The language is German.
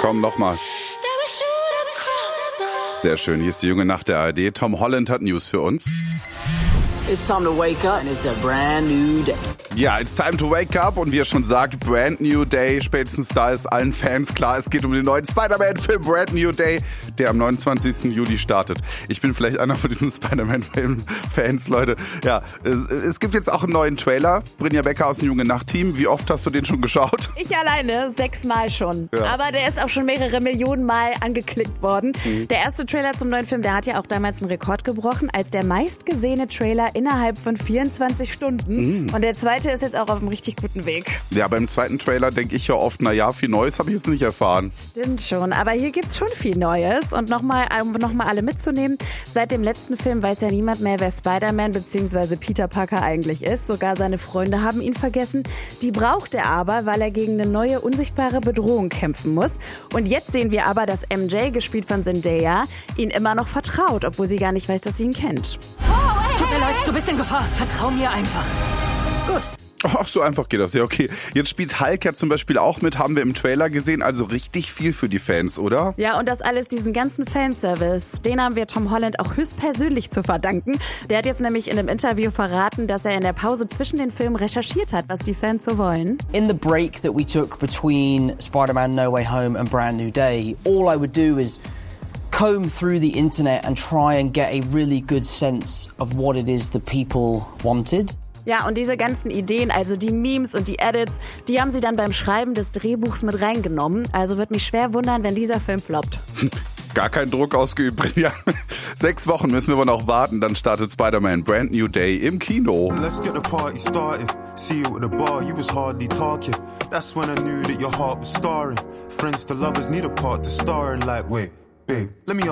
Komm, nochmal. Sehr schön, hier ist die junge Nacht der ARD. Tom Holland hat News für uns. It's time to wake up and it's a brand new day. Ja, it's time to wake up und wie er schon sagt, brand new day. Spätestens da ist allen Fans klar, es geht um den neuen Spider-Man-Film Brand New Day, der am 29. Juli startet. Ich bin vielleicht einer von diesen Spider-Man-Fans, Leute. Ja, es gibt jetzt auch einen neuen Trailer. Brinja Becker aus dem Junge Nacht-Team. Wie oft hast du den schon geschaut? Ich alleine 6 Mal schon. Ja. Aber der ist auch schon mehrere Millionen Mal angeklickt worden. Der erste Trailer zum neuen Film, der hat ja auch damals einen Rekord gebrochen, als der meistgesehene Trailer innerhalb von 24 Stunden. Und der zweite ist jetzt auch auf einem richtig guten Weg. Ja, beim zweiten Trailer denke ich ja oft, naja, viel Neues habe ich jetzt nicht erfahren. Stimmt schon, aber hier gibt's schon viel Neues. Und nochmal alle mitzunehmen, seit dem letzten Film weiß ja niemand mehr, wer Spider-Man bzw. Peter Parker eigentlich ist. Sogar seine Freunde haben ihn vergessen. Die braucht er aber, weil er gegen eine neue, unsichtbare Bedrohung kämpfen muss. Und jetzt sehen wir aber, dass MJ, gespielt von Zendaya, ihn immer noch vertraut, obwohl sie gar nicht weiß, dass sie ihn kennt. Tut mir leid, du bist in Gefahr. Vertrau mir einfach. Gut. Ach, so einfach geht das. Ja, okay. Jetzt spielt Hulk ja zum Beispiel auch mit, haben wir im Trailer gesehen. Also richtig viel für die Fans, oder? Ja, und das alles, diesen ganzen Fanservice, den haben wir Tom Holland auch höchstpersönlich zu verdanken. Der hat jetzt nämlich in einem Interview verraten, dass er in der Pause zwischen den Filmen recherchiert hat, was die Fans so wollen. In the break that we took between Spider-Man No Way Home and Brand New Day, all I would do is comb through the internet and try and get a really good sense of what it is that people wanted. Ja, und diese ganzen Ideen, also die Memes und die Edits, die haben sie dann beim Schreiben des Drehbuchs mit reingenommen. Also wird mich schwer wundern, wenn dieser Film floppt. Gar kein Druck ausgeübt, Brinja. 6 Wochen müssen wir aber noch warten, dann startet Spider-Man Brand New Day im Kino. Let's get the party started. See you at the bar, you was hardly talking. That's when I knew that your heart was scarring. Friends to lovers need a part to star in, like, wait, babe, let me